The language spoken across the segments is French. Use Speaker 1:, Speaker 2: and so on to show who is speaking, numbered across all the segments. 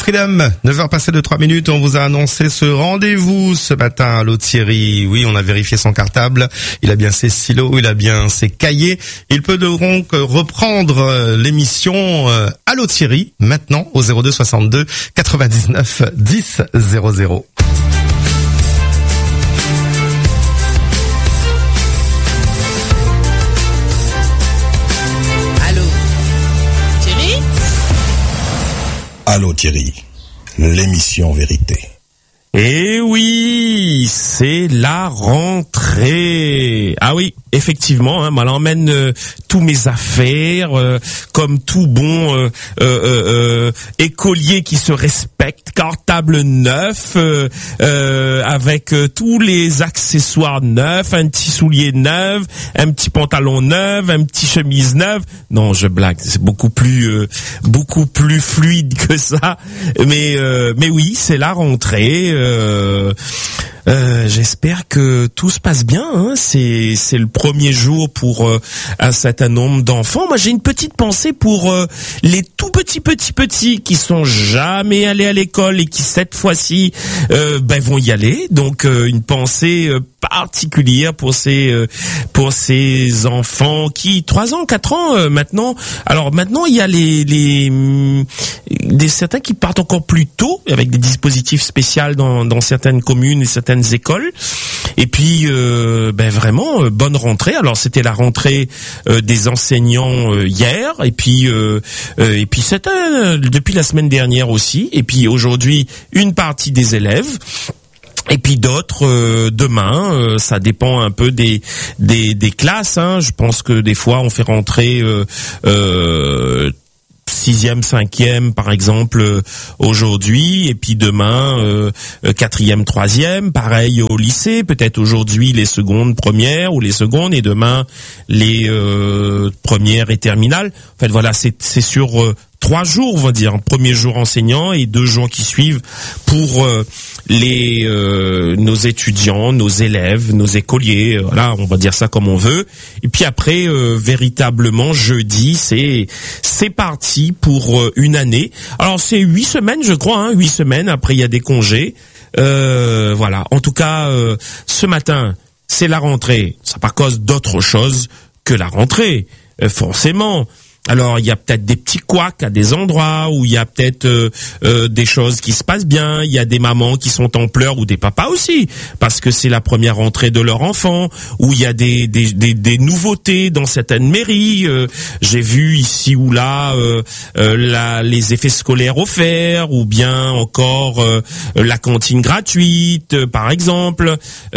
Speaker 1: Freedom, 9h passées de 3 minutes, on vous a annoncé ce rendez-vous ce matin à l'eau Thierry. Oui, on a vérifié son cartable, il a bien ses stylos, il a bien ses cahiers. Il peut donc reprendre l'émission à l'eau Thierry, maintenant au 02 62 99 10 00.
Speaker 2: Allô Thierry, l'émission vérité.
Speaker 3: Eh oui, c'est la rentrée. Ah oui, effectivement, moi l'emmène tous mes affaires, comme tout bon écolier qui se respecte, cartable neuf, avec tous les accessoires neufs, un petit soulier neuf, un petit pantalon neuf, un petit chemise neuve. Non, je blague, c'est beaucoup plus fluide que ça. Mais oui, c'est la rentrée. J'espère que tout se passe bien, hein. C'est le premier jour pour un certain nombre d'enfants. Moi, j'ai une petite pensée pour les tout petits qui sont jamais allés à l'école et qui cette fois-ci vont y aller. Donc une pensée particulière pour ces enfants qui 3 ans, 4 ans maintenant. Alors maintenant, il y a certains qui partent encore plus tôt avec des dispositifs spéciaux dans certaines communes et certaines écoles. Et puis vraiment bonne rentrée. Alors c'était la rentrée des enseignants hier et puis c'était depuis la semaine dernière aussi. Et puis aujourd'hui une partie des élèves. Et puis d'autres demain, ça dépend un peu des classes, hein. Je pense que des fois on fait rentrer 6e, 5e par exemple aujourd'hui, et puis demain 4e, 3e, pareil au lycée, peut-être aujourd'hui les secondes, premières ou les secondes, et demain les premières et terminales. En fait voilà, c'est sur 3 jours, on va dire, premier jour enseignant et 2 jours qui suivent pour nos étudiants, nos élèves, nos écoliers, voilà, on va dire ça comme on veut. Et puis après, véritablement, jeudi, c'est parti pour une année. Alors c'est 8 semaines, je crois, hein, 8 semaines. Après, il y a des congés. Voilà. En tout cas, ce matin, c'est la rentrée. Ça pas cause d'autre chose que la rentrée, forcément. Alors il y a peut-être des petits couacs à des endroits où il y a peut-être des choses qui se passent bien, il y a des mamans qui sont en pleurs ou des papas aussi parce que c'est la première rentrée de leur enfant, où il y a des nouveautés dans certaines mairies. J'ai vu ici ou là les effets scolaires offerts, ou bien encore la cantine gratuite par exemple.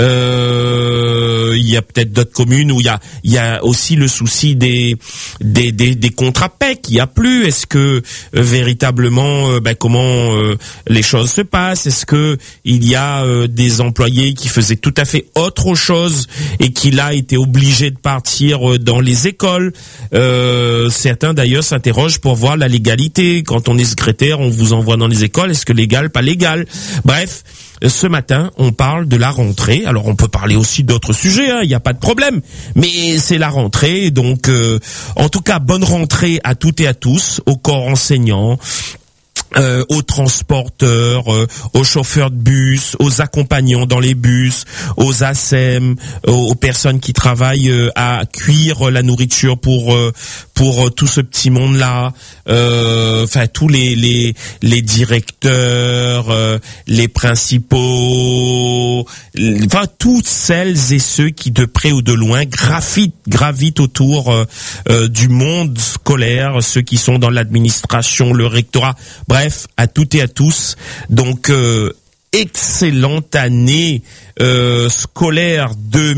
Speaker 3: Il y a peut-être d'autres communes où il y a aussi le souci des contrats PEC, il y a plus. Est-ce que véritablement comment les choses se passent? Est-ce que il y a des employés qui faisaient tout à fait autre chose et qui là étaient obligés de partir dans les écoles? Certains d'ailleurs s'interrogent pour voir la légalité. Quand on est secrétaire, on vous envoie dans les écoles. Est-ce que légal, pas légal? Bref. Ce matin, on parle de la rentrée. Alors, on peut parler aussi d'autres sujets, hein, il n'y a pas de problème. Mais c'est la rentrée, donc en tout cas, bonne rentrée à toutes et à tous, au corps enseignant, aux transporteurs, aux chauffeurs de bus, aux accompagnants dans les bus, aux ASEM, aux personnes qui travaillent à cuire la nourriture pour tout ce petit monde-là, enfin tous les directeurs, les principaux, enfin toutes celles et ceux qui de près ou de loin gravitent autour du monde scolaire, ceux qui sont dans l'administration, le rectorat, bref, à toutes et à tous. Donc excellente année scolaire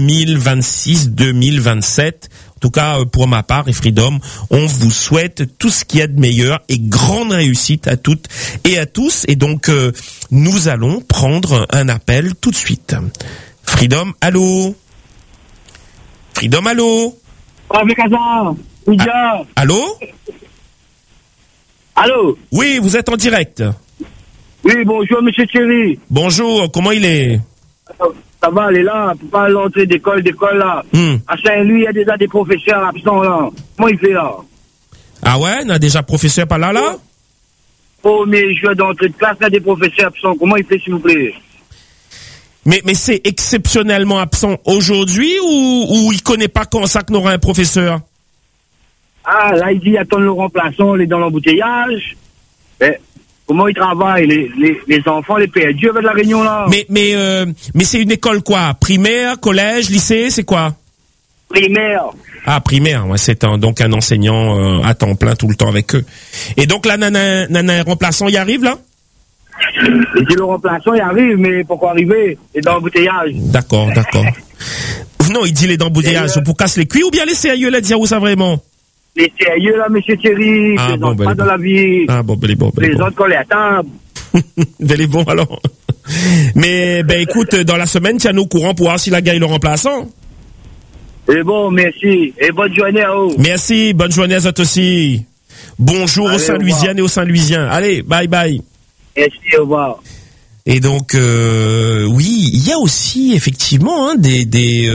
Speaker 3: 2026-2027. En tout cas, pour ma part et Freedom, on vous souhaite tout ce qu'il y a de meilleur et grande réussite à toutes et à tous. Et donc, nous allons prendre un appel tout de suite. Freedom, allô? Freedom, allô? Allô?
Speaker 4: Allô?
Speaker 3: Oui, vous êtes en direct.
Speaker 4: Oui, bonjour, monsieur Thierry.
Speaker 3: Bonjour, comment il est?
Speaker 4: Ça va, elle est là, pour pas l'entrée d'école là. À Saint-Louis, il y a déjà des professeurs absents là. Comment il fait là?
Speaker 3: Ah ouais, il y a déjà professeur par là?
Speaker 4: premier jour d'entrée de classe, là, des professeurs absents. Comment il fait, s'il vous plaît?
Speaker 3: Mais c'est exceptionnellement absent aujourd'hui ou il connaît pas quand ça qu'on aura un professeur?
Speaker 4: Ah, là, il dit, attends le remplaçant, il est dans l'embouteillage. Mais, comment il travaille, les enfants, les perdus avec la réunion, là?
Speaker 3: Mais c'est une école quoi? Primaire, collège, lycée, c'est quoi?
Speaker 4: Primaire.
Speaker 3: Ah, primaire, ouais, c'est donc un enseignant à temps plein tout le temps avec eux. Et donc là, nana remplaçant, il arrive là?
Speaker 4: Il dit le remplaçant, il arrive, mais pourquoi arriver? Il est dans l'embouteillage.
Speaker 3: D'accord. Non, il dit il est dans l'embouteillage. Pour casser les cuits ou bien les sérieux là, dire où ça vraiment?
Speaker 4: Les sérieux là, monsieur Thierry,
Speaker 3: ah,
Speaker 4: les
Speaker 3: bon,
Speaker 4: autres pas dans la vie.
Speaker 3: Ah bon, les
Speaker 4: autres collés à table.
Speaker 3: Les bons alors. Mais écoute, dans la semaine, tiens-nous au courant pour voir si la gars est le remplaçant.
Speaker 4: Et bon, merci. Et bonne journée à vous.
Speaker 3: Merci, bonne journée à vous aussi. Bonjour aux Saint-Louisiens et aux Saint-Louisiens. Allez, bye bye.
Speaker 4: Merci, au revoir.
Speaker 3: Et donc oui, il y a aussi effectivement des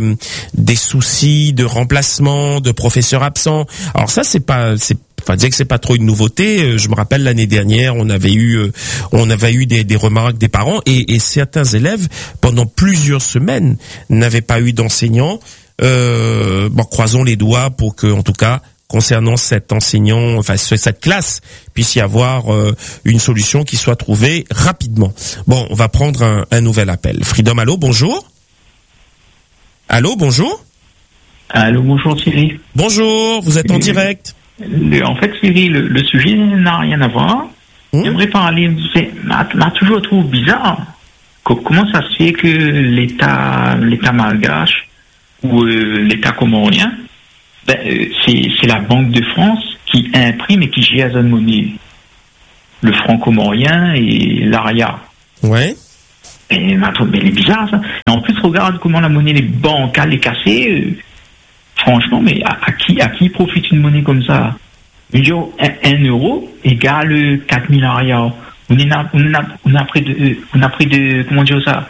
Speaker 3: soucis de remplacement, de professeurs absents. Alors ça dire que c'est pas trop une nouveauté. Je me rappelle l'année dernière, on avait eu des remarques des parents et certains élèves pendant plusieurs semaines n'avaient pas eu d'enseignants. Croisons les doigts pour que, en tout cas, concernant cet enseignant, enfin cette classe, puisse y avoir une solution qui soit trouvée rapidement. Bon, on va prendre un nouvel appel. Freedom, allô, bonjour. Allô, bonjour.
Speaker 5: Allô, bonjour Thierry.
Speaker 3: Bonjour, vous êtes en direct.
Speaker 5: En fait, Thierry, le sujet n'a rien à voir. J'aimerais parler, m'a toujours trouvé bizarre. Comment ça se fait que l'État malgache ou l'État comorien, c'est la Banque de France qui imprime et qui gère la monnaie. Le franc comorien et l'ARIA.
Speaker 3: Ouais.
Speaker 5: Mais il est bizarre ça. Et en plus, regarde comment la monnaie bancale est cassée. Franchement, mais à qui profite une monnaie comme ça? Un euro égale 4000 ARIA. On a pris de comment dire ça?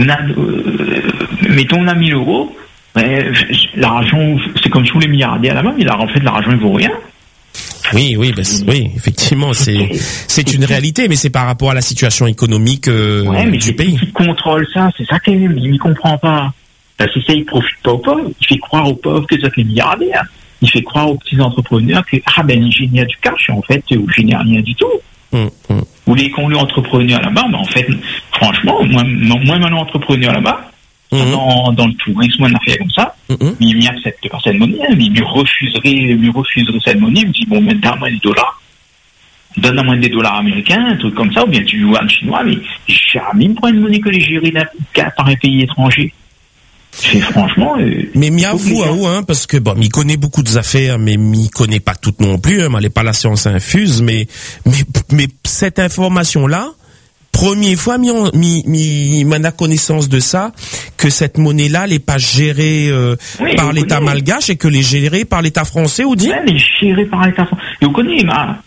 Speaker 5: Mettons, on a 1000 euros. L'argent, c'est comme tous les milliardaires là-bas, mais en fait, l'argent, il vaut rien.
Speaker 3: Oui, effectivement, c'est une réalité, mais c'est par rapport à la situation économique du pays.
Speaker 5: Qui contrôle ça? C'est ça qu'il ne comprend pas. Parce que ça, il profite pas aux pauvres. Il fait croire aux pauvres que c'est les milliardaires. Il fait croire aux petits entrepreneurs que il génère du cash. En fait, vous génère rien du tout. Ou les contenus entrepreneurs là-bas, mais en fait, franchement, moi maintenant entrepreneur là-bas, dans le tourisme, on a fait comme ça, mais il m'accepte pas cette monnaie, mais il me refuserait cette monnaie, il me dit, bon, donne-moi des dollars. Donne-moi des dollars américains, un truc comme ça, ou bien du yuan chinois, mais jamais il me prend une monnaie que les gérés par un pays étranger. C'est franchement...
Speaker 3: mais m'y avoue, parce que m'y connaît beaucoup d'affaires, mais m'y connaît pas toutes non plus, m'elle est pas la science infuse, mais cette information-là, première fois, m'en a connaissance de ça, que cette monnaie-là, elle n'est pas gérée par l'État malgache et que elle est gérée par l'État français, ou dit?
Speaker 5: Ouais, elle est gérée par l'État français. Et vous connaissez,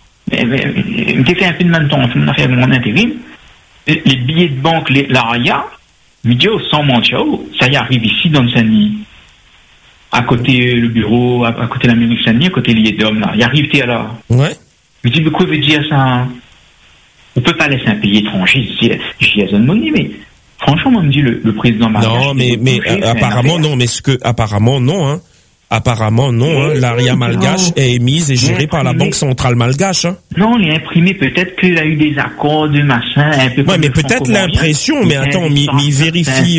Speaker 5: j'ai fait un peu de même temps, on a fait mon intérim, les billets de banque, l'ARIA, sans mentir, ça y arrive ici dans le Saint-Denis. À côté le bureau, à côté de la mairie de Saint-Denis, à côté de l'IEDOM, là. Il arrive, t'es là.
Speaker 3: Ouais.
Speaker 5: Je dis, mais quoi veut dire ça? On peut pas laisser un pays étranger, j'y ai une monnaie, mais franchement, moi, me dit le président malgache.
Speaker 3: Non, mais apparemment, non, mais apparemment, non, Apparemment, non, l'ARIA malgache est émise et gérée par la Banque centrale malgache,
Speaker 5: Non, il est imprimé, peut-être qu'il a eu des accords de machin, un peu.
Speaker 3: Ouais, mais peut-être l'impression, mais attends, m'y vérifie,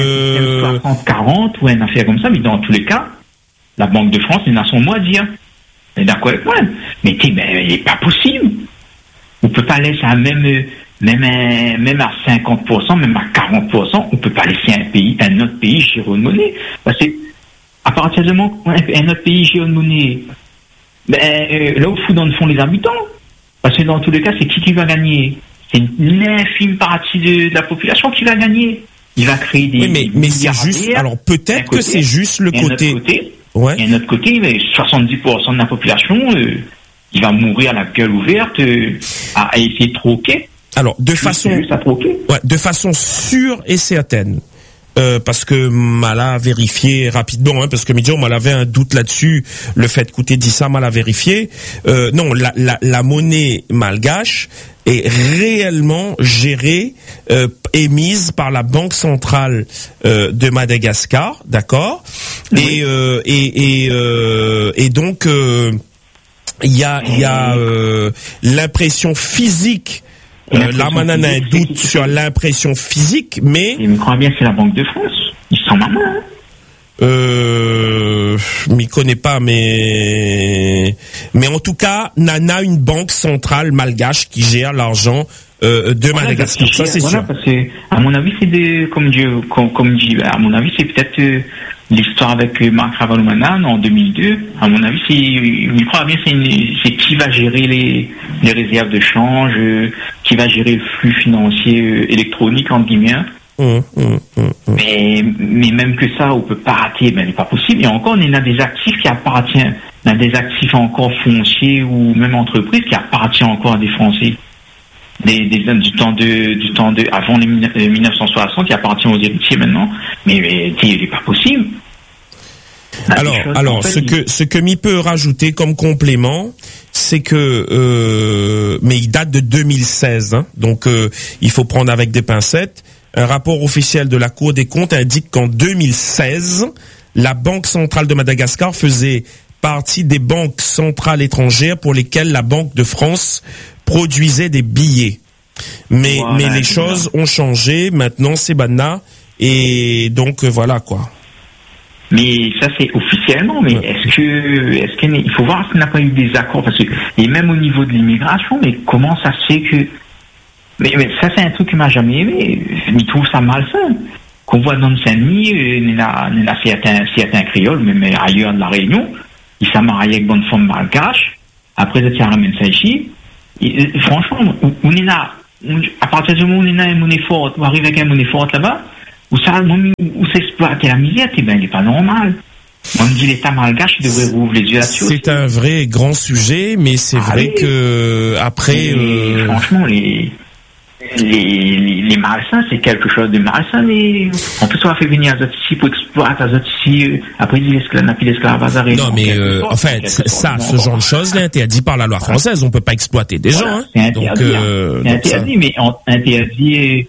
Speaker 5: 40 ou une affaire comme ça, mais dans tous les cas, la Banque de France, il a son mot à dire. Et d'accord avec moi. Mais il n'est pas possible. On peut pas laisser même à 50%, même à 40%, on peut pas laisser un autre pays gérer une monnaie. Parce que, à partir du moment où un autre pays gère une monnaie, là où font dans le fond les habitants. Parce que dans tous les cas, c'est qui va gagner? C'est une infime partie de la population qui va gagner. Il va créer des...
Speaker 3: mais c'est juste... Alors peut-être que c'est juste le côté...
Speaker 5: Et un autre côté, 70% de la population, il va mourir à la gueule ouverte à essayer de troquer.
Speaker 3: Alors, de façon sûre et certaine, parce que Mala a vérifié rapidement, parce que Midjo Mala avait un doute là-dessus. Le fait qu'Outé dit ça, Mala a vérifié. Non, la monnaie malgache est réellement gérée, émise par la Banque centrale de Madagascar, d'accord. Oui. Et donc il y a l'impression physique. Là, maintenant, on a un doute sur l'impression physique, mais...
Speaker 5: Je crois bien que c'est la Banque de France. Ils sont maman,
Speaker 3: m'y connais pas, mais en tout cas, Nana, une banque centrale malgache qui gère l'argent de Madagascar. Ça, c'est sûr.
Speaker 5: Parce que, à mon avis, c'est comme dit, à mon avis, c'est peut-être l'histoire avec Marc Ravalomanana en 2002. À mon avis, je crois bien, c'est qui va gérer les réserves de change, qui va gérer le flux financier électronique, entre guillemets. Mais même que ça, on peut pas rater, c'est pas possible. Et encore, on a des actifs qui appartiennent, on a des actifs encore fonciers ou même entreprises qui appartiennent encore à des Français. Du temps de avant les 1960 qui appartient aux héritiers maintenant, mais il est pas possible.
Speaker 3: Alors ce que m'y peut rajouter comme complément, c'est que mais il date de 2016, donc il faut prendre avec des pincettes. Un rapport officiel de la Cour des comptes indique qu'en 2016, la Banque centrale de Madagascar faisait partie des banques centrales étrangères pour lesquelles la Banque de France produisait des billets. Mais les choses ont changé. Maintenant, c'est Banna. Et donc, voilà, quoi.
Speaker 5: Mais ça, c'est officiellement. Mais est-ce qu'il il faut voir s'il n'a pas eu des accords. Parce que, et même au niveau de l'immigration, mais comment ça se fait que, mais ça, c'est un truc qui m'a jamais aimé. Il trouve ça malsain. Qu'on voit dans Saint-Denis, il y a certains créoles, même ailleurs de la Réunion, ils s'est marié avec bonne femme malgache. Après, ils ramènent ça ici. Franchement, on est là, à partir du moment où on est une monnaie forte, on arrive avec une monnaie forte là-bas, où s'exploite la misère, il n'est pas normal. On me dit l'État malgache, il devrait rouvrir les yeux là-dessus.
Speaker 3: C'est un vrai grand sujet, mais c'est vrai que après...
Speaker 5: Franchement, les malsains, c'est quelque chose de malsain, mais en plus, on a fait venir les autres ici pour exploiter les autres ici, après, on a pris l'esclavage à
Speaker 3: Non, mais en fait, ce genre de choses, là, interdit par la loi française, on peut pas exploiter des gens, hein.
Speaker 5: C'est interdit, mais interdit,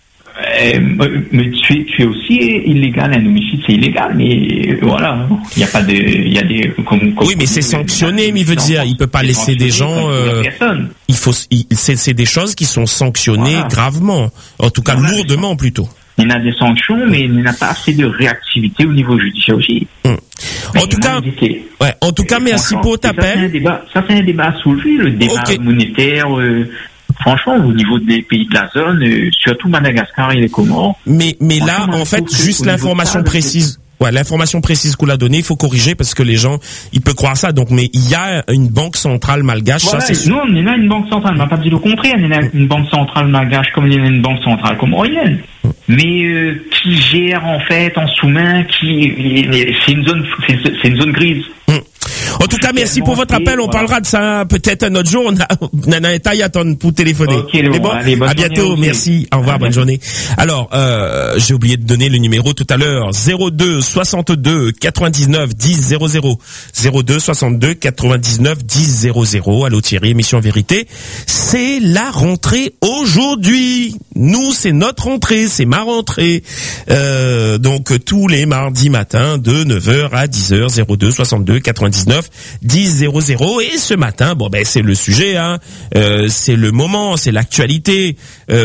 Speaker 5: mais tu es aussi illégal, un homicide c'est illégal, mais voilà, il n'y a pas de, il y a des,
Speaker 3: oui, mais c'est sanctionné, mais il veut dire, il peut pas laisser des gens, c'est des choses qui sont sanctionnées gravement, en tout cas lourdement plutôt.
Speaker 5: Il y a des sanctions, mais il n'y a pas assez de réactivité au niveau judiciaire aussi.
Speaker 3: En tout cas, merci pour ta peine.
Speaker 5: Ça, c'est un débat à soulever, le débat monétaire, franchement, au niveau des pays de la zone, surtout Madagascar et les Comores.
Speaker 3: Mais là, en fait, juste l'information précise. Ouais, l'information précise qu'on l'a donnée, il faut corriger parce que les gens, ils peuvent croire ça. Donc, mais il y a une banque centrale malgache.
Speaker 5: Voilà,
Speaker 3: ça, c'est
Speaker 5: nous, on est là une banque centrale. On n'a pas dit le contraire. On est là une banque centrale malgache comme il y a une banque centrale comorienne. Mais qui gère en fait en sous-main, c'est une zone grise.
Speaker 3: En tout cas, merci pour votre appel. On parlera de ça peut-être un autre jour. On a un taille à attendre pour téléphoner.
Speaker 5: Mais bon, allez,
Speaker 3: à bientôt. Merci. Au revoir. Bonne journée. Alors, j'ai oublié de donner le numéro tout à l'heure. 02 62 99 10 00. 02 62 99 10 00. Allô Thierry, émission Vérité. C'est la rentrée aujourd'hui. Nous, c'est notre rentrée. C'est ma rentrée. Donc, tous les mardis matins de 9h à 10h. 02 62 99 10 00. Et ce matin, c'est le sujet, hein. C'est le moment, c'est l'actualité.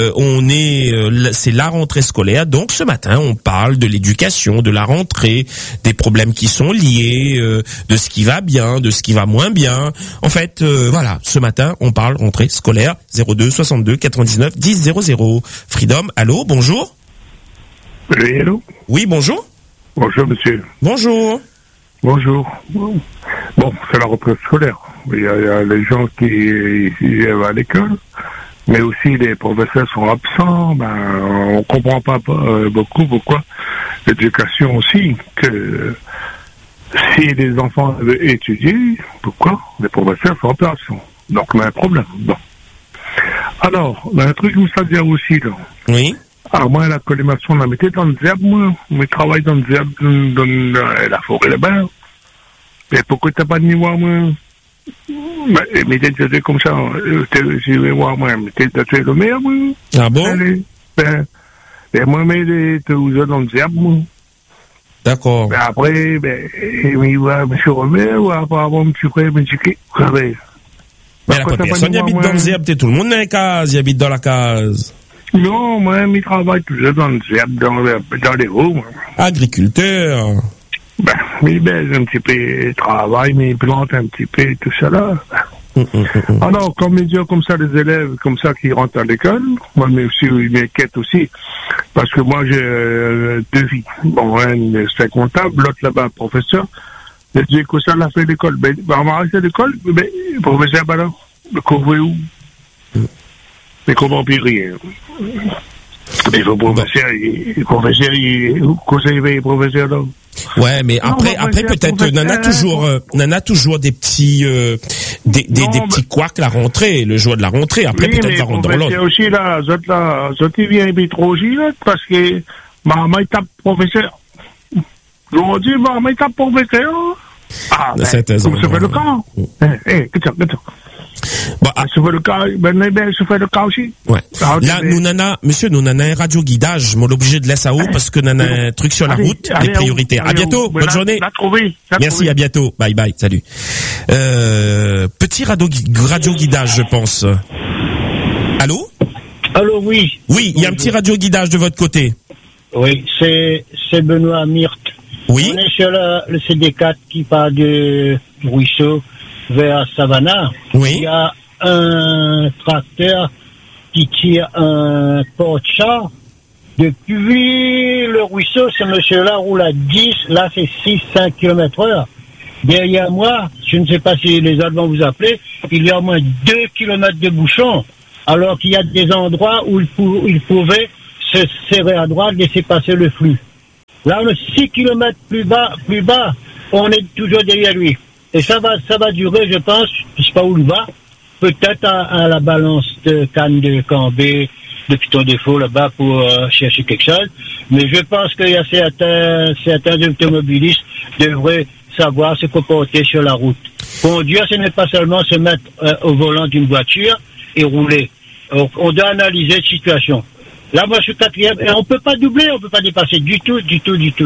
Speaker 3: C'est la rentrée scolaire. Donc ce matin, on parle de l'éducation, de la rentrée, des problèmes qui sont liés, de ce qui va bien, de ce qui va moins bien. En fait, voilà, ce matin, on parle rentrée scolaire. 02 62 99 10 00. Freedom, allô, bonjour.
Speaker 6: Oui, allô.
Speaker 3: Oui, bonjour.
Speaker 6: Bonjour, monsieur.
Speaker 3: Bonjour.
Speaker 6: Bonjour. Bon, c'est la rentrée scolaire. Il y a les gens qui vont à l'école, mais aussi les professeurs sont absents. On comprend pas beaucoup pourquoi. L'éducation aussi, que si les enfants veulent étudier, pourquoi les professeurs sont absents. Donc, on a un problème. Bon. Alors, un truc que vous savez dire aussi, là.
Speaker 3: Oui.
Speaker 6: moi, la collimation, on la mettait dans le diable, moi. Je travaille dans le diable, dans la forêt là-bas. Mais pourquoi t'as pas de niveau, moi? Mais t'es comme ça, je vais voir, moi, mais t'es le meilleur, moi.
Speaker 3: Ah bon?
Speaker 6: Allez, moi, mais t'es dans le diable, moi.
Speaker 3: D'accord.
Speaker 6: Mais après, il va me remettre, ou après, me tuer, me tuer.
Speaker 3: Mais la personne qui habite dans le diable, tout le monde dans la case, il habite dans la case.
Speaker 6: Non, moi, je travaille toujours dans le diable, dans les roues, moi.
Speaker 3: Agriculteur.
Speaker 6: Mais un petit peu travail, mais plante un petit peu, tout ça là. Alors, comme ils disent comme ça, les élèves comme ça qui rentrent à l'école, moi, mais aussi, ils m'inquiètent aussi. Parce que moi, j'ai 2 filles. Bon, un, c'est comptable, l'autre là-bas, professeur. Je dis que ça l'a fait l'école. On va rester à l'école, mais professeur, là, le couvre où? Mais comment plus rien? Mais le professeur, il conseille les professeurs là.
Speaker 3: Ouais, mais après peut-être Nana toujours des petits petits couacs la rentrée, le jour de la rentrée. Après oui, peut-être va rendre dans l'ordre.
Speaker 6: Aussi là, il vient trop là parce que maman tape professeur. Je dis maman tape professeur. Ah, ça fait le cas. Qu'est-ce
Speaker 3: Bon,
Speaker 6: ça fait le cas, ça fait le cas aussi.
Speaker 3: Ouais. Là, nous nana un radio guidage, mais l'obligé de laisser à haut parce que nana un truc sur la route, les priorités. À bientôt, bonne journée. Merci, à bientôt. Bye bye, salut. Petit radio guidage, je pense. Allô?
Speaker 7: Allô, oui.
Speaker 3: Oui, il y a un petit radio guidage de votre côté.
Speaker 7: Oui, c'est Benoît Myrte.
Speaker 3: Oui.
Speaker 7: On est sur le CD4 qui part du ruisseau vers Savannah.
Speaker 3: Oui.
Speaker 7: Il y a un tracteur qui tire un porte-char. Depuis le ruisseau, ce monsieur-là roule à 10, là c'est 6-5 km/h. Derrière moi, je ne sais pas si les autres vont vous appeler, il y a au moins 2 km de bouchons, alors qu'il y a des endroits où il pouvait se serrer à droite, laisser passer le flux. Là, on est 6 km plus bas, on est toujours derrière lui. Et ça va durer, je pense, je sais pas où il va, peut-être à la balance de canne de Cambé, de Piton des Faux là-bas pour chercher quelque chose. Mais je pense qu'il y a certains automobilistes devraient savoir se comporter sur la route. Conduire, ce n'est pas seulement se mettre au volant d'une voiture et rouler. On doit analyser la situation. Là, moi, je suis 4e, et on peut pas doubler, on peut pas dépasser du tout.
Speaker 3: Et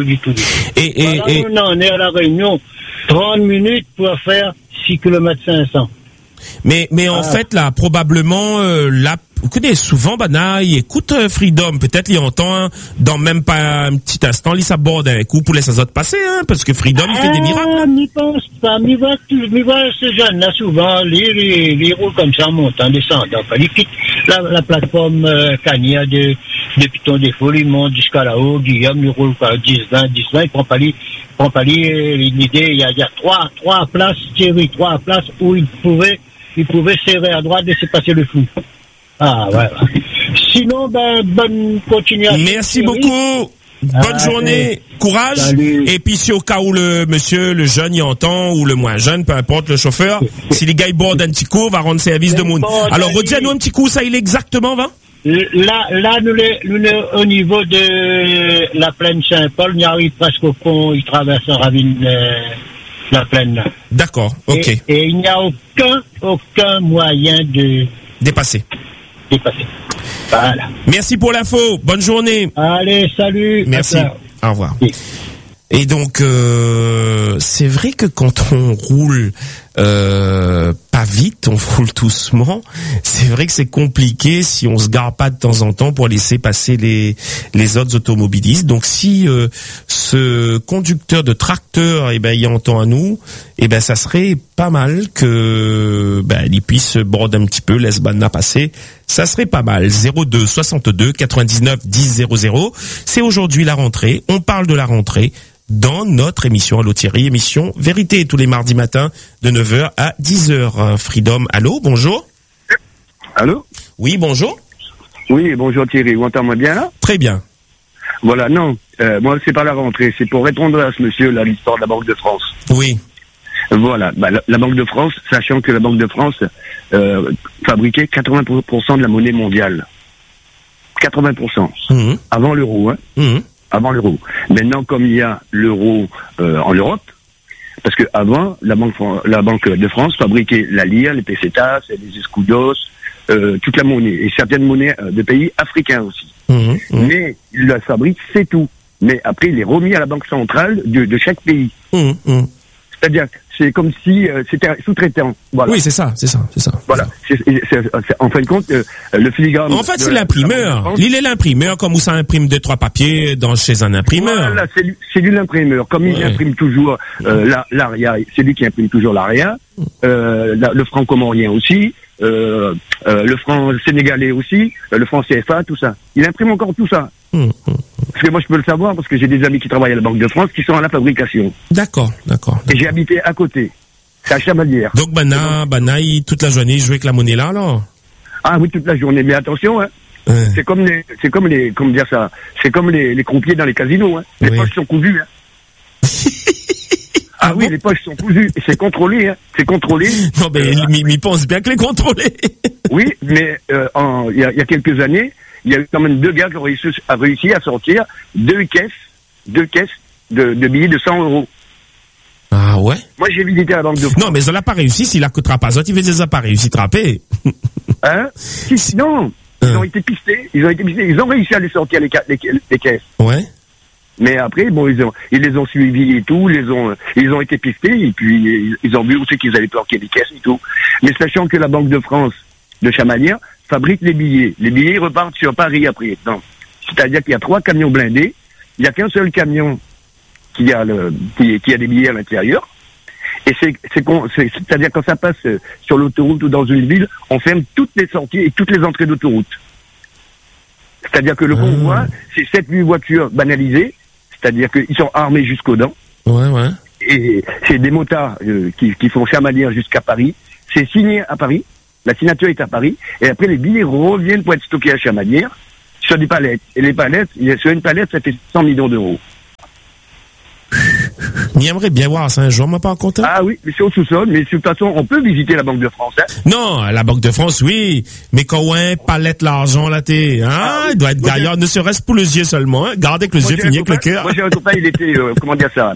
Speaker 7: on en est à la Réunion. 30 minutes pour faire 6 km 500.
Speaker 3: Mais en fait, là, probablement, écoutez, souvent, il écoute Freedom, peut-être il entend, dans même pas un petit instant, il s'aborde un coup pour laisser les autres passer, parce que Freedom, il fait des miracles.
Speaker 7: M'y pense pas, m'y voit ce jeune-là, souvent, il roule comme ça, en montant, descendant. Il quitte la plateforme Cagna de Piton des Faux, il monte jusqu'à là-haut, Guillaume, il roule par 10-20, il prend pas l'idée, il y a 3 places, Thierry, 3 places où il pouvait serrer à droite, laisser passer le flou. Ah, ouais. Sinon, bonne continuation.
Speaker 3: Merci beaucoup. Bonne journée. Courage.
Speaker 7: Salut.
Speaker 3: Et puis, si au cas où le jeune, il entend, ou le moins jeune, peu importe, le chauffeur, si les gars, ils bordent un petit coup, va rendre service de monde. Alors, retiens-nous un petit coup, ça, il est exactement, va?
Speaker 7: Là, nous, au niveau de la plaine Saint-Paul, il arrive presque au pont, il traverse la ravine, la plaine, là.
Speaker 3: D'accord, ok.
Speaker 7: Et il n'y a aucun moyen de
Speaker 3: dépasser.
Speaker 7: Voilà.
Speaker 3: Merci pour l'info. Bonne journée.
Speaker 7: Allez, salut.
Speaker 3: Merci. Au revoir.
Speaker 7: Oui.
Speaker 3: Et donc, c'est vrai que quand on roule pas vite, on roule doucement. C'est vrai que c'est compliqué si on se gare pas de temps en temps pour laisser passer les autres automobilistes. Donc, si ce conducteur de tracteur, il entend à nous, ça serait pas mal que il puisse broder un petit peu, laisse Banna passer. Ça serait pas mal. 02 62 99 10 00. C'est aujourd'hui la rentrée. On parle de la rentrée dans notre émission Allô Thierry, émission Vérité, tous les mardis matins de 9h à 10h. Freedom, allô, bonjour.
Speaker 8: Allô?
Speaker 3: Oui, bonjour.
Speaker 8: Oui, bonjour Thierry, vous entendez bien là?
Speaker 3: Très bien.
Speaker 8: Voilà, non, moi c'est pas la rentrée, c'est pour répondre à ce monsieur là, l'histoire de la Banque de France.
Speaker 3: Oui.
Speaker 8: Voilà, la Banque de France, sachant que la Banque de France fabriquait 80% de la monnaie mondiale. 80%. Avant l'euro, hein. Avant l'euro. Maintenant, comme il y a l'euro en Europe, parce que avant la Banque de France fabriquait la lire, les pesetas, les escudos, toute la monnaie, et certaines monnaies de pays africains aussi. Mais il la fabrique, c'est tout. Mais après, il est remis à la banque centrale de chaque pays. C'est-à-dire, c'est comme si c'était un sous-traitant. Voilà.
Speaker 3: Oui, c'est ça.
Speaker 8: Voilà. En fin de compte, le filigrane.
Speaker 3: En fait, c'est l'imprimeur. Il est l'imprimeur, comme où ça imprime 2-3 papiers chez un imprimeur.
Speaker 8: Voilà, c'est lui l'imprimeur. Comme il imprime toujours l'aria, c'est lui qui imprime toujours l'aria, le franc comorien aussi, le franc sénégalais aussi, le franc CFA, tout ça. Il imprime encore tout ça. Parce que moi, je peux le savoir parce que j'ai des amis qui travaillent à la Banque de France qui sont à la fabrication.
Speaker 3: D'accord.
Speaker 8: Et j'ai habité à côté. C'est à Chamalières.
Speaker 3: Donc, toute la journée, il joue avec la monnaie là, alors?
Speaker 8: Ah oui, toute la journée. Mais attention, hein. C'est comme les croupiers dans les casinos, hein. Les poches sont cousues, hein. Ah oui, les poches sont cousues. Et c'est contrôlé, hein. C'est contrôlé.
Speaker 3: Non, mais il pense bien que les contrôler.
Speaker 8: Oui, mais, il y a quelques années, il y a eu quand même 2 gars qui ont réussi à sortir 2 caisses de billets de 100 euros.
Speaker 3: Ah ouais?
Speaker 8: Moi, j'ai visité la Banque de France.
Speaker 3: Non, mais ça n'a pas réussi. S'il a que trapazot, il veut dire ça n'a pas réussi à trapper.
Speaker 8: Hein? Non. Ils ont été pistés. Ils ont réussi à les sortir, les caisses.
Speaker 3: Ouais.
Speaker 8: Mais après, bon, ils les ont suivis et tout. Ils ont été pistés et puis ils ont vu aussi qu'ils allaient planquer les caisses et tout. Mais sachant que la Banque de France de Chamalières fabrique les billets. Les billets repartent sur Paris après. Non. C'est-à-dire qu'il y a 3 camions blindés. Il n'y a qu'un seul camion qui a des billets à l'intérieur. Et c'est-à-dire quand ça passe sur l'autoroute ou dans une ville, on ferme toutes les sorties et toutes les entrées d'autoroute. C'est-à-dire que le convoi, c'est 7-8 voitures banalisées. C'est-à-dire qu'ils sont armés jusqu'aux dents.
Speaker 3: Ouais.
Speaker 8: Et c'est des motards qui font Chamalières jusqu'à Paris. C'est signé à Paris. La signature est à Paris. Et après, les billets reviennent pour être stockés à Chamalières sur des palettes. Et les palettes, sur une palette, ça fait 100 millions d'euros.
Speaker 3: Il aimerait bien voir ça un jour, mais pas content.
Speaker 8: Ah oui, mais c'est au sous-sol. Mais de toute façon, on peut visiter la Banque de France. Hein.
Speaker 3: Non, la Banque de France, oui. Mais quand on palette l'argent, là, il doit être gaillard, ne serait-ce pour les yeux seulement. Hein. Garde avec les yeux, finir avec le cœur.
Speaker 8: Moi, j'ai un copain, il était, comment dire ça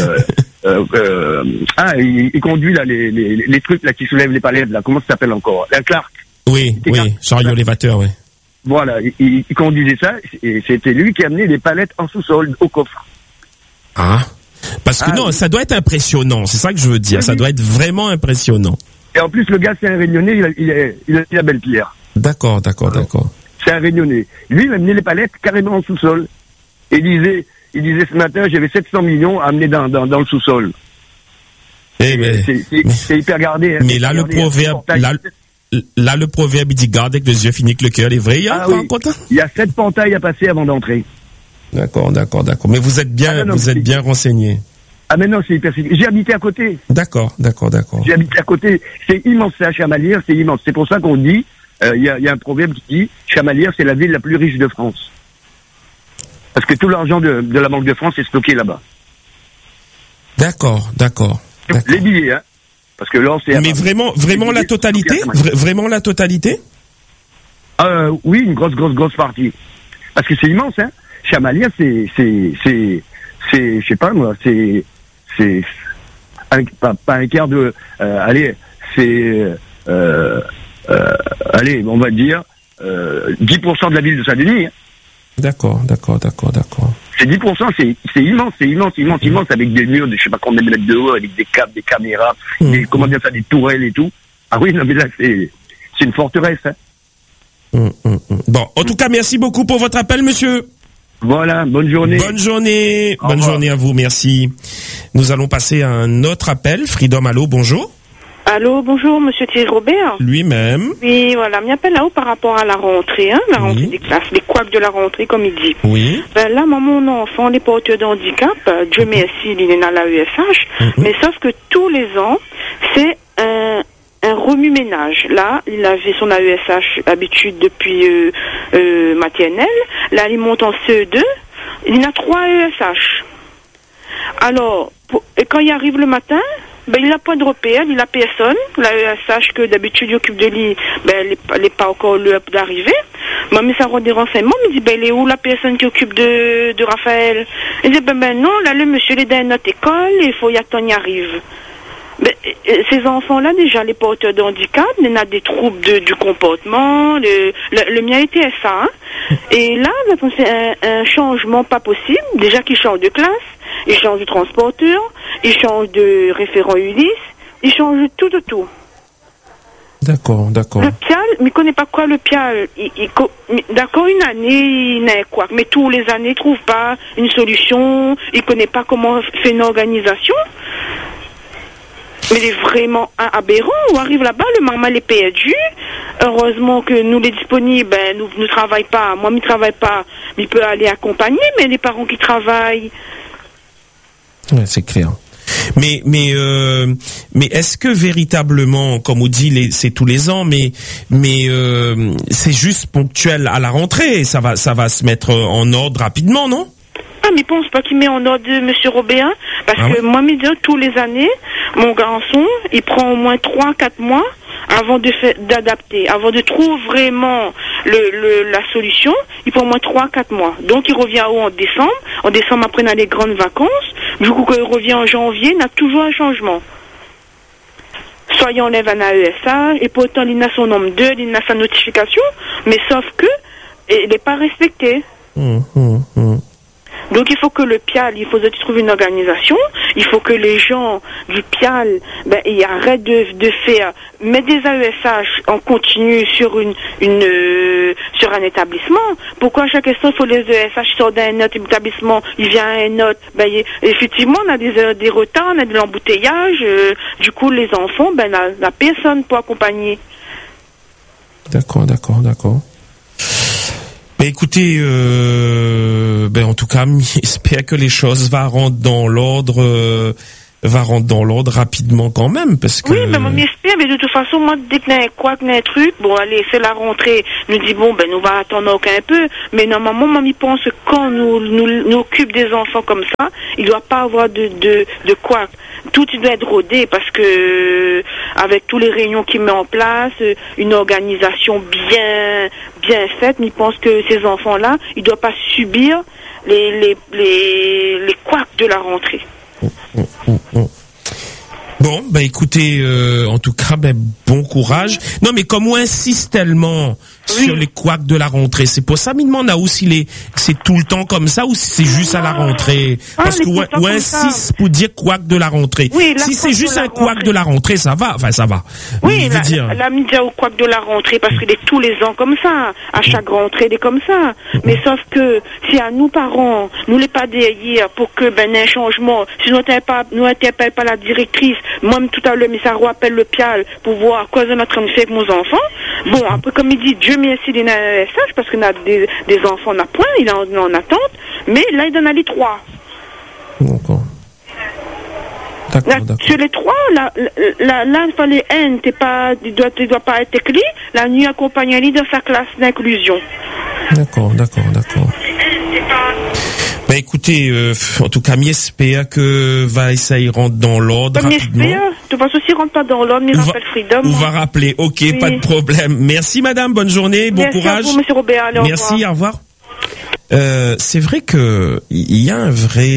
Speaker 8: il conduit là les trucs là qui soulèvent les palettes là. Comment ça s'appelle encore? La Clark.
Speaker 3: Oui, chariot élévateur, oui.
Speaker 8: Voilà, il conduisait ça et c'était lui qui amenait les palettes en sous-sol au coffre.
Speaker 3: Ah. Parce que ça doit être impressionnant. C'est ça que je veux dire. Ça doit être vraiment impressionnant.
Speaker 8: Et en plus, le gars, c'est un Réunionnais. Il a la belle pierre.
Speaker 3: D'accord.
Speaker 8: C'est un Réunionnais. Lui, il amenait les palettes carrément en sous-sol. Et il disait ce matin, j'avais 700 millions à amener dans le sous-sol. C'est hyper gardé. Hein,
Speaker 3: mais là, le proverbe, le proverbe, il dit garde avec les yeux, finit que le cœur est vrai.
Speaker 8: Il y a 7 portails à passer avant d'entrer.
Speaker 3: D'accord. Mais vous êtes bien renseigné.
Speaker 8: Ah mais non, c'est hyper. J'ai habité à côté.
Speaker 3: D'accord.
Speaker 8: J'ai habité à côté. C'est immense, c'est à Chamalières, c'est immense. C'est pour ça qu'on dit, il y a un proverbe qui dit, Chamalières, c'est la ville la plus riche de France. Parce que tout l'argent de la Banque de France est stocké là-bas. D'accord. Les billets, hein. Parce que là, c'est.
Speaker 3: Mais vraiment la totalité? Vraiment la totalité?
Speaker 8: Oui, une grosse partie. Parce que c'est immense, hein. Chamalières, c'est, je sais pas moi, c'est pas un quart de, on va dire, 10% de la ville de Saint-Denis. Hein.
Speaker 3: D'accord.
Speaker 8: C'est 10%, c'est immense, avec des murs de je sais pas combien de mètres de haut, avec des câbles, des caméras, comment dire ça, des tourelles et tout. Ah oui, non mais là, c'est une forteresse, hein.
Speaker 3: Bon, en tout cas, merci beaucoup pour votre appel, monsieur.
Speaker 8: Voilà, bonne journée.
Speaker 3: Bonne journée à vous, merci. Nous allons passer à un autre appel. Freedom, allô, bonjour.
Speaker 9: Allô, bonjour, monsieur Thierry Robert.
Speaker 3: Lui-même.
Speaker 9: Oui, voilà, m'y appelle là-haut par rapport à la rentrée, hein, la rentrée des classes, les couacs de la rentrée, comme il dit.
Speaker 3: Oui.
Speaker 9: Ben là, mon enfant, les porteurs de handicap, Dieu merci, il est dans la ESH, mais sauf que tous les ans, c'est un remue-ménage. Là, il avait son AESH habitude depuis maternelle. Là, il monte en CE2. Il a 3 AESH. Alors, et quand il arrive le matin, ben, il n'a pas de repère, il n'a personne. La ESH que d'habitude il occupe de lui, ben, elle n'est pas encore l'heure d'arriver. Moi, mais ça rend des renseignements, il me dit, ben, il est où la personne qui occupe de Raphaël? Il dit, ben non, là, le monsieur, il est dans notre école, il faut y attendre, il arrive. Ben, ces enfants-là, déjà, les porteurs de handicap, il y en a des troubles du comportement, le mien était ça, hein. Et là, c'est un changement pas possible, déjà qu'ils changent de classe, ils changent de transporteur, ils changent de référent Ulysse, ils changent de tout.
Speaker 3: D'accord.
Speaker 9: Le pial, mais il connaît pas quoi le pial. D'accord, une année, il n'a quoi, mais tous les années, il trouve pas une solution, il connaît pas comment faire une organisation. Mais il est vraiment aberrant. On arrive là-bas, le maman est perdu. Heureusement que nous, les disponibles, ben, nous ne travaillons pas. Moi, je ne travaille pas, mais il peut aller accompagner, mais les parents qui travaillent.
Speaker 3: Ouais, c'est clair. Mais est-ce que véritablement, comme on dit, c'est tous les ans, mais c'est juste ponctuel à la rentrée, ça va se mettre en ordre rapidement, non?
Speaker 9: Ah, mais pense pas qu'il met en ordre Monsieur Robéen, parce que moi, tous les années, mon garçon, il prend au moins 3-4 mois avant d'adapter, avant de trouver vraiment la solution, il prend au moins 3-4 mois. Donc, il revient en décembre. En décembre, après, on a les grandes vacances. Du coup, quand il revient en janvier, on a toujours un changement. Soit il enlève un AESH, et pourtant, il a son nombre 2, il a sa notification, mais sauf que, il n'est pas respecté. Donc il faut que le PIAL, il faut trouver une organisation, il faut que les gens du PIAL, ben, ils arrêtent de faire, mettre des AESH en continu sur sur un établissement. Pourquoi à chaque instant il faut les AESH sortent d'un autre établissement, il vient à un autre, ben, effectivement on a des retards, on a de l'embouteillage, du coup les enfants, ben, la personne pour accompagner.
Speaker 3: D'accord. Ben écoutez, en tout cas, j'espère que les choses vont rentrer dans l'ordre rapidement quand même, parce que.
Speaker 9: Oui, mais moi j'espère, mais de toute façon, moi dès qu'il y a quoi, qu'il y a un truc, bon allez, c'est la rentrée, nous dit bon ben nous va attendre encore un peu, mais normalement, moi je pense que quand nous occupe des enfants comme ça, il doit pas avoir de quoi. Tout il doit être rodé parce que avec tous les réunions qu'il met en place, une organisation bien faite, mais je pense que ces enfants-là, ils doivent pas subir les couacs de la rentrée.
Speaker 3: Bon, bah écoutez, en tout cas, bon courage. Non, mais comme on insiste tellement sur les couacs de la rentrée, c'est pour ça, mais demande à aussi c'est tout le temps comme ça ou c'est juste à la rentrée? Parce que on insiste pour dire couac de la rentrée. Oui, si c'est juste un couac de la rentrée, ça va. Enfin, ça va.
Speaker 9: Oui, la média au couac de la rentrée, parce qu'il est tous les ans comme ça. À chaque rentrée, il est comme ça. Mais sauf que si à nous parents, nous les pas derrière pour que un changement, si nous n'interpelle pas la directrice, moi tout à l'heure, mais ça rappelle le PIAL pour voir quoi on est en train de faire avec nos enfants. Bon, après comme il dit, Dieu merci, il y a un message parce qu'on a des enfants, on a point, il est en attente, mais là il en a les 3.
Speaker 3: D'accord.
Speaker 9: Sur les 3, là, il fallait il doit pas être écrit, la nuit accompagnée dans sa classe d'inclusion.
Speaker 3: D'accord. Ben écoutez, en tout cas, j'espère que ça y rentre dans l'ordre rapidement.
Speaker 9: De toute façon, s'il rentre pas dans l'ordre, il rappelle Freedom.
Speaker 3: On va rappeler, ok, oui. Pas de problème. Merci madame, bonne journée, bon courage.
Speaker 9: Merci à vous, monsieur Robert. Allez,
Speaker 3: merci, au revoir. C'est vrai que il y a un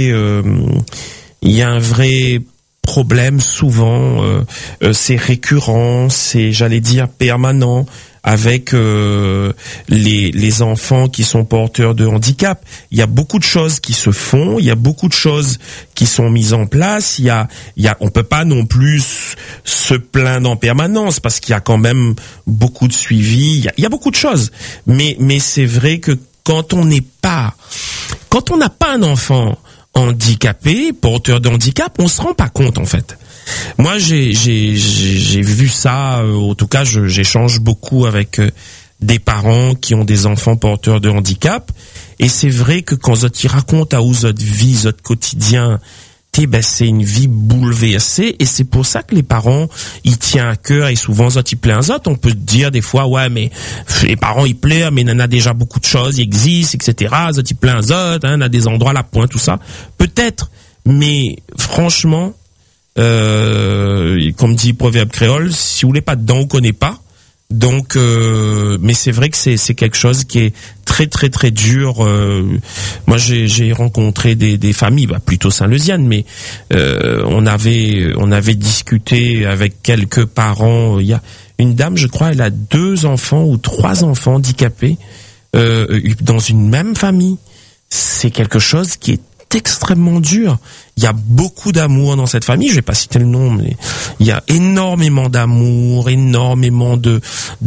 Speaker 3: vrai problème souvent, c'est récurrent, c'est, j'allais dire, permanent, avec les enfants qui sont porteurs de handicap. Il y a beaucoup de choses qui se font, il y a beaucoup de choses qui sont mises en place, on peut pas non plus se plaindre en permanence parce qu'il y a quand même beaucoup de suivi, il y a beaucoup de choses. Mais c'est vrai que quand on n'a pas un enfant handicapé, porteur de handicap, on se rend pas compte en fait. Moi, j'ai vu ça. En tout cas, j'échange beaucoup avec des parents qui ont des enfants porteurs de handicap, et c'est vrai que quand ils racontent à votre vie, votre quotidien, c'est une vie bouleversée, et c'est pour ça que les parents ils tiennent à cœur, et souvent ils plaignent. On peut se dire des fois, ouais, mais les parents ils pleurent, mais il y en a déjà beaucoup de choses, ils existent, etc. Ils plaignent on a des endroits à la pointe, tout ça. Peut-être, mais franchement. Comme dit le proverbe créole, si vous voulez pas dedans, on connaît pas. Donc, mais c'est vrai que c'est quelque chose qui est très très très dur. Moi, j'ai rencontré des familles, plutôt saint-leusiennes, mais on avait discuté avec quelques parents. Il y a une dame, je crois, elle a 2 enfants ou 3 enfants handicapés dans une même famille. C'est quelque chose qui est extrêmement dur. Il y a beaucoup d'amour dans cette famille. Je vais pas citer le nom, mais il y a énormément d'amour, énormément de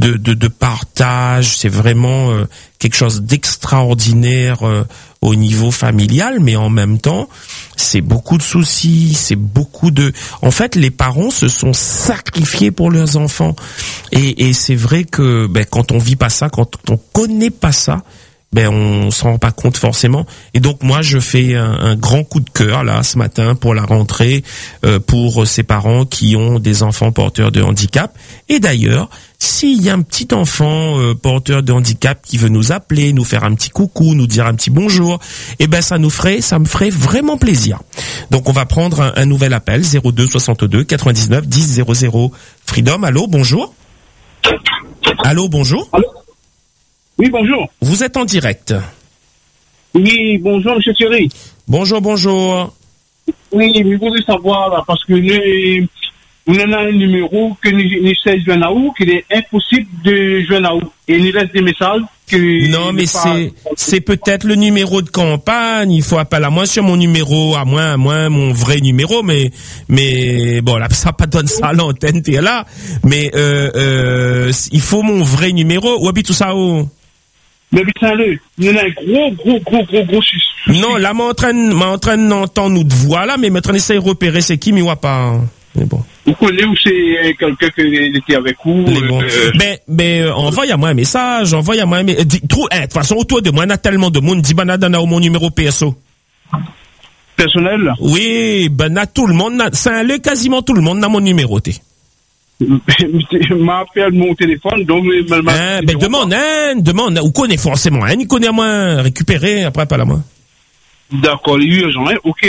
Speaker 3: partage. C'est vraiment quelque chose d'extraordinaire au niveau familial, mais en même temps, c'est beaucoup de soucis, c'est beaucoup de... En fait, les parents se sont sacrifiés pour leurs enfants. Et c'est vrai que quand on vit pas ça, quand on connaît pas ça, on s'en rend pas compte forcément. Et donc moi je fais un grand coup de cœur là ce matin pour la rentrée pour ces parents qui ont des enfants porteurs de handicap. Et d'ailleurs, s'il y a un petit enfant porteur de handicap qui veut nous appeler, nous faire un petit coucou, nous dire un petit bonjour, ça me ferait vraiment plaisir. Donc on va prendre un nouvel appel 02 62 99 10 00. Freedom, allô, bonjour. Allô, bonjour.
Speaker 10: Allô. Oui, bonjour.
Speaker 3: Vous êtes en direct.
Speaker 10: Oui, bonjour, monsieur Thierry.
Speaker 3: Bonjour, bonjour.
Speaker 10: Oui, je voudrais savoir, là, parce que on a un numéro que nous sait joindre à où, qu'il est impossible de joindre à où. Et il nous laisse des messages que...
Speaker 3: Non, mais c'est peut-être le numéro de campagne. Il faut appeler à moi sur mon numéro, à moi, mon vrai numéro, mais bon, là, ça pas donne ça à l'antenne, t'es là. Mais, il faut mon vrai numéro. Où habite tout ça, où?
Speaker 10: Mais putain, il y en a un gros
Speaker 3: Non, là, m'en train d'entendre nous de voix, là, mais m'en train d'essayer de repérer c'est qui, mais ou pas. Mais bon.
Speaker 10: Vous connaissez où c'est quelqu'un qui était avec vous?
Speaker 3: Envoie-moi un message, de toute façon, autour de moi, il y a tellement de monde, dis, dans mon numéro PSO.
Speaker 10: Personnel?
Speaker 3: Oui, tout le monde, quasiment tout le monde dans mon numéro,
Speaker 10: m'appelle mon téléphone, donc
Speaker 3: demande, ou connaît forcément, il connaît à moi, récupérer, après, pas la moi.
Speaker 10: D'accord, il y a urgent, ok.